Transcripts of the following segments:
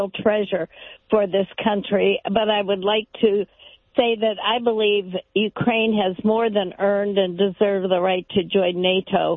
treasure for this country. But I would like to say that I believe Ukraine has more than earned and deserved the right to join NATO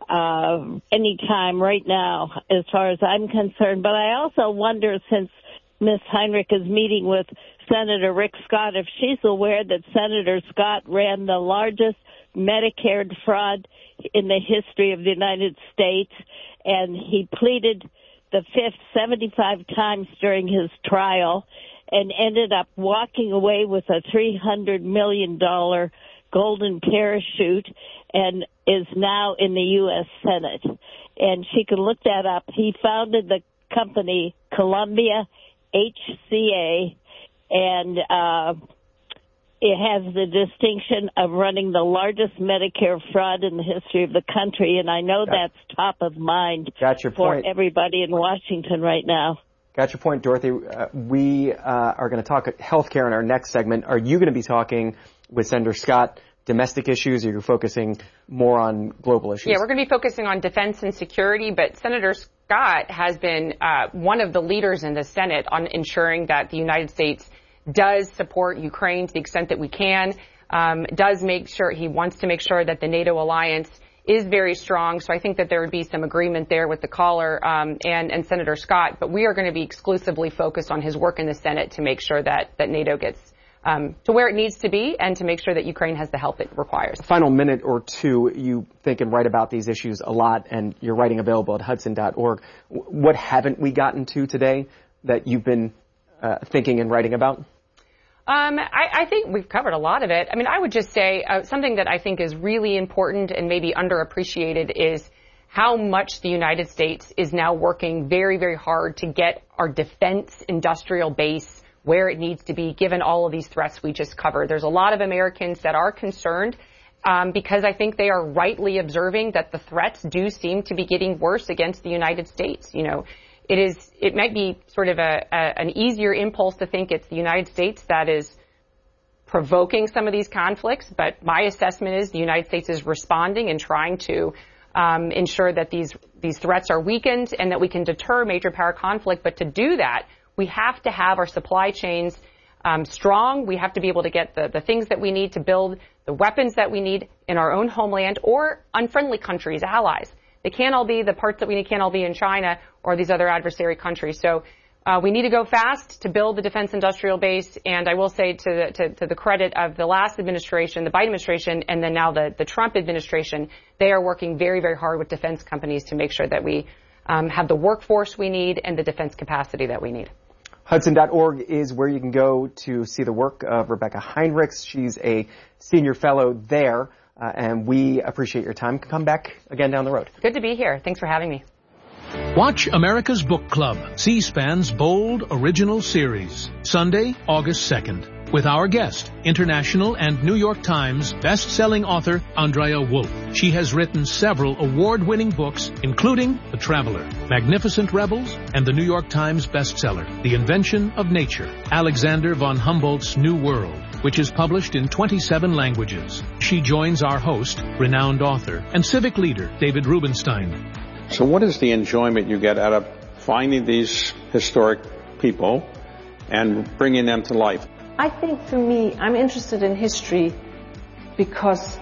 anytime right now, as far as I'm concerned. But I also wonder, since Ms. Heinrich is meeting with Senator Rick Scott, if she's aware that Senator Scott ran the largest Medicare fraud in the history of the United States, and he pleaded the fifth 75 times during his trial and ended up walking away with a $300 million golden parachute and is now in the U.S. Senate. And she can look that up. He founded the company Columbia HCA, and it has the distinction of running the largest Medicare fraud in the history of the country, and I know that's top of mind for everybody in Washington right now. Got your point, Dorothy. We are going to talk healthcare in our next segment. Are you going to be talking with Senator Scott domestic issues, or you're focusing more on global issues? Yeah, we're going to be focusing on defense and security, but Senator Scott has been one of the leaders in the Senate on ensuring that the United States does support Ukraine to the extent that we can, does make sure, he wants to make sure that the NATO alliance is very strong. So I think that there would be some agreement there with the caller and Senator Scott, but we are going to be exclusively focused on his work in the Senate to make sure that NATO gets to where it needs to be and to make sure that Ukraine has the help it requires. A final minute or two, you think and write about these issues a lot, and your writing available at Hudson.org. What haven't we gotten to today that you've been thinking and writing about? I think we've covered a lot of it. I mean, I would just say something that I think is really important and maybe underappreciated is how much the United States is now working very, very hard to get our defense industrial base where it needs to be, given all of these threats we just covered. There's a lot of Americans that are concerned because I think they are rightly observing that the threats do seem to be getting worse against the United States. You know, it might be sort of an easier impulse to think it's the United States that is provoking some of these conflicts, but my assessment is the United States is responding and trying to ensure that these threats are weakened and that we can deter major power conflict. But to do that, we have to have our supply chains strong. We have to be able to get the things that we need to build the weapons that we need in our own homeland or unfriendly countries, allies. They can't all be the parts that we need, can't all be in China or these other adversary countries. So we need to go fast to build the defense industrial base. And I will say to the credit of the last administration, the Biden administration, and then now the Trump administration, they are working very, very hard with defense companies to make sure that we have the workforce we need and the defense capacity that we need. Hudson.org is where you can go to see the work of Rebecca Heinrichs. She's a senior fellow there. And we appreciate your time. Come back again down the road. Good to be here. Thanks for having me. Watch America's Book Club, C-SPAN's bold original series, Sunday, August 2nd, with our guest, international and New York Times best-selling author Andrea Wolf. She has written several award-winning books, including The Traveler, Magnificent Rebels, and the New York Times bestseller, The Invention of Nature, Alexander von Humboldt's New World, which is published in 27 languages. She joins our host, renowned author, and civic leader David Rubenstein. So what is the enjoyment you get out of finding these historic people and bringing them to life? I think for me, I'm interested in history because,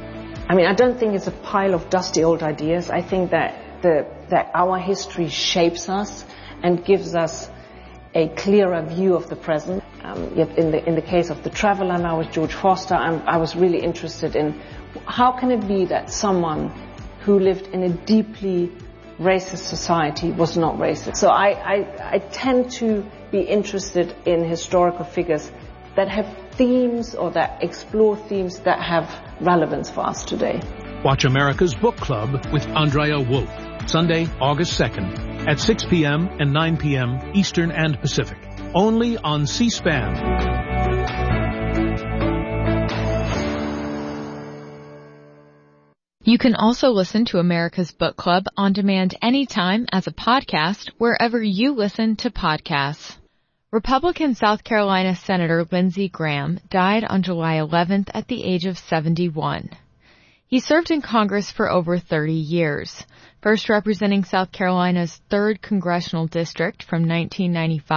I don't think it's a pile of dusty old ideas. I think that our history shapes us and gives us a clearer view of the present. In the case of The Traveler now with George Foster, I was really interested in how can it be that someone who lived in a deeply racist society was not racist. So I tend to be interested in historical figures that have themes or that explore themes that have relevance for us today. Watch America's Book Club with Andrea Wolf, Sunday, August 2nd at 6 p.m. and 9 p.m. Eastern and Pacific, only on C-SPAN. You can also listen to America's Book Club on demand anytime as a podcast wherever you listen to podcasts. Republican South Carolina Senator Lindsey Graham died on July 11th at the age of 71. He served in Congress for over 30 years, first representing South Carolina's 3rd Congressional District from 1995